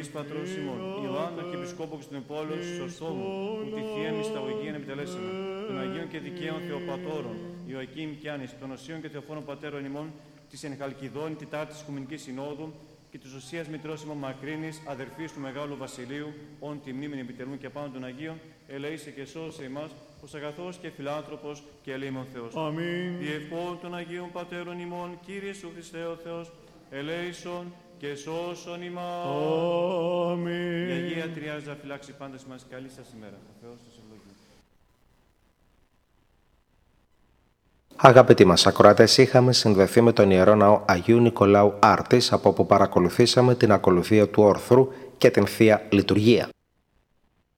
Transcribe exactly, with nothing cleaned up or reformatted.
ευλογής πατρός ημών, Ιωάννου και Επισκόπου στην Επόλεως, Σωστόμου, που τη θεία μυσταγωγία επιτελέσαμε, των Αγίων και Δικαίων Θεοπατώρων, Ιωακήμ και Άννης, των Οσίων και Θεοφώνων Πατέρων ημών, της εν Χαλκιδόνη Τετάρτης Οικουμενικής Συνόδου και της Οσίας Μητρός ημών Μακρύνης, αδερφής του Μεγάλου Βασιλείου, όν τη μνήμην επιτελούν και πάνω των Αγίων, ελέησε και σώσε εμάς, ως αγαθός και φιλάνθρωπος και ελεήμων Θεός. Αμήν. Διευχών των Αγίων Πατέρων ημών, Κύριε σου Χριστέ ο Θεός, ελέησον και σώσον ημάς. Αμήν. Η Αγία Τριάζα φυλάξει πάντα μας. Καλή σας ημέρα. Ο Θεός σας ευλογεί. Αγαπητοί μας ακροατές, είχαμε συνδεθεί με τον Ιερό Ναό Αγίου Νικολάου Άρτης, από όπου παρακολουθήσαμε την ακολουθία του όρθρου και την Θεία Λειτουργία.